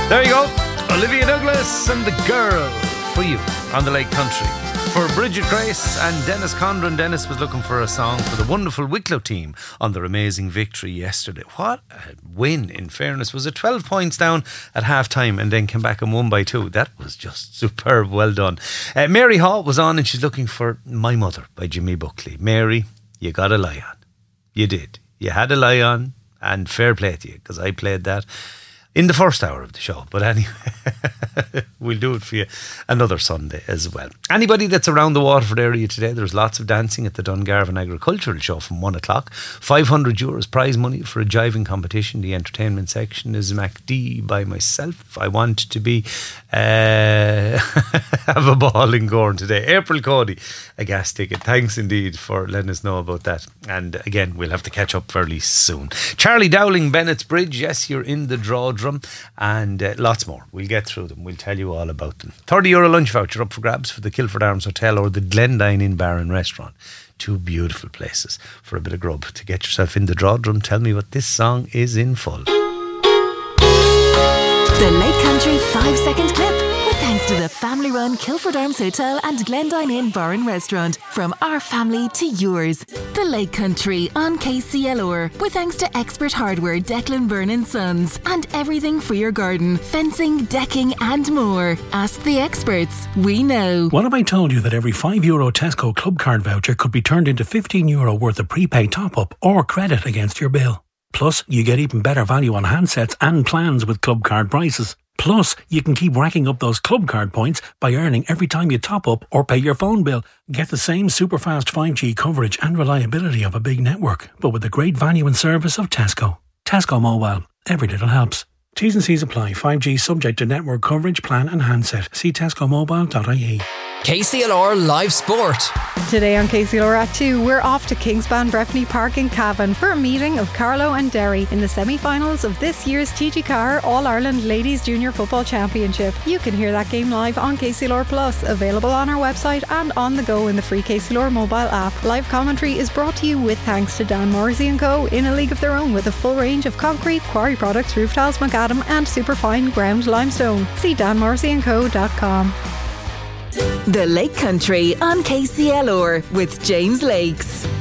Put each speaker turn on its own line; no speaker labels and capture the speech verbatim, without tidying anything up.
There you go. Olivia Douglas and The Girl for you on the Lake Country. For Bridget Grace and Dennis Condren. Dennis was looking for a song for the wonderful Wicklow team on their amazing victory yesterday. What a win, in fairness. Was it twelve points down at half time and then came back and won by two? That was just superb. Well done. Uh, Mary Hall was on and she's looking for My Mother by Jimmy Buckley. Mary, you got a lie on. You did. You had a lie on, and fair play to you, because I played that in the first hour of the show. But anyway, we'll do it for you another Sunday as well. Anybody that's around the Waterford area today, there's lots of dancing at the Dungarvan Agricultural Show from one o'clock. five hundred euros prize money for a jiving competition. The entertainment section is MacD by myself. I want to be uh, have a ball in Gorn today. April Cody, a gas ticket. Thanks indeed for letting us know about that. And again, we'll have to catch up fairly soon. Charlie Dowling, Bennett's Bridge. Yes, you're in the draw drum, and uh, lots more. We'll get through them. We'll tell you all about them. thirty euro lunch voucher up for grabs for the Kilford Arms Hotel or the Glendine Inn Bar and Restaurant. Two beautiful places for a bit of grub. To get yourself in the draw drum, tell me what this song is in full.
The Lake Country five second clip, with thanks to the family-run Kilford Arms Hotel and Glendine Inn Bar and Restaurant. From our family to yours. The Lake Country on K C L R, with thanks to Expert Hardware, Declan Byrne and Sons, and everything for your garden, fencing, decking and more. Ask the experts, we know.
What if I told you that every five euro Tesco Club Card voucher could be turned into fifteen euro worth of prepaid top-up or credit against your bill? Plus, you get even better value on handsets and plans with Club Card prices. Plus, you can keep racking up those Club Card points by earning every time you top up or pay your phone bill. Get the same super fast five G coverage and reliability of a big network, but with the great value and service of Tesco. Tesco Mobile. Every little helps. T's and C's apply. five G subject to network coverage, plan and handset. See tesco mobile dot I E.
K C L R Live Sport.
Today on K C L R at two, we're off to Kingspan Breffni Park in Cavan for a meeting of Carlow and Derry in the semi-finals of this year's T G Carr All-Ireland Ladies Junior Football Championship. You can hear that game live on K C L R Plus, available on our website and on the go in the free K C L R mobile app. Live commentary is brought to you with thanks to Dan Morrissey and Co, in a league of their own with a full range of concrete, quarry products, roof tiles, macadam and superfine ground limestone. See dan morrissey and co dot com.
The Lake Country on K C L R with James Lakes.